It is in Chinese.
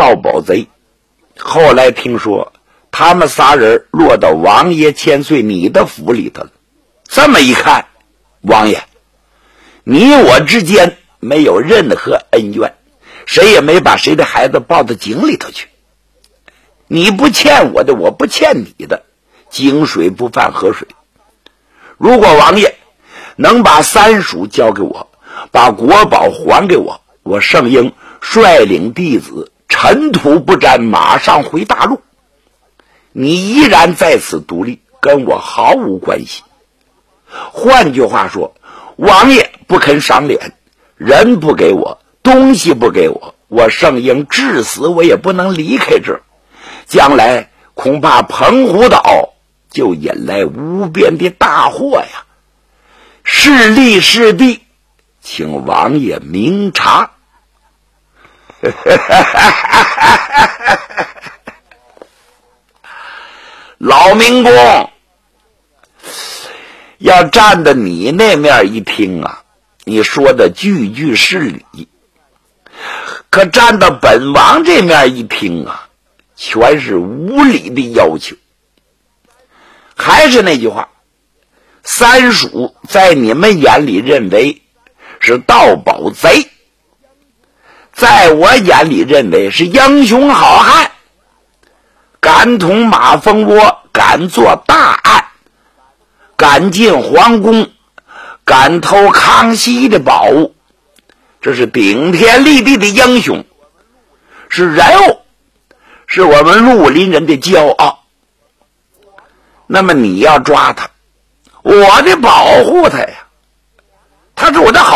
盗宝贼。后来听说他们仨人落到王爷千岁你的府里头了。这么一看，王爷，你我之间没有任何恩怨，谁也没把谁的孩子抱到井里头去。你不欠我的，我不欠你的，井水不犯河水。如果王爷能把三署交给我，把国宝还给我，我圣婴率领弟子尘土不沾，马上回大陆。你依然在此独立，跟我毫无关系。换句话说，王爷不肯赏脸，人不给我，东西不给我，我圣婴至死我也不能离开这儿。将来恐怕澎湖岛就引来无边的大祸呀！是利是弊，请王爷明察。老民工要站在你那面一听啊，你说的句句是理，可站到本王这面一听啊，全是无理的要求。还是那句话，三署在你们眼里认为是盗宝贼，在我眼里认为是英雄好汉，敢捅马蜂窝，敢做大案，敢进皇宫，敢偷康熙的宝物，这是顶天立地的英雄，是人物，是我们绿林人的骄傲。那么你要抓他，我得保护他呀，他是我的好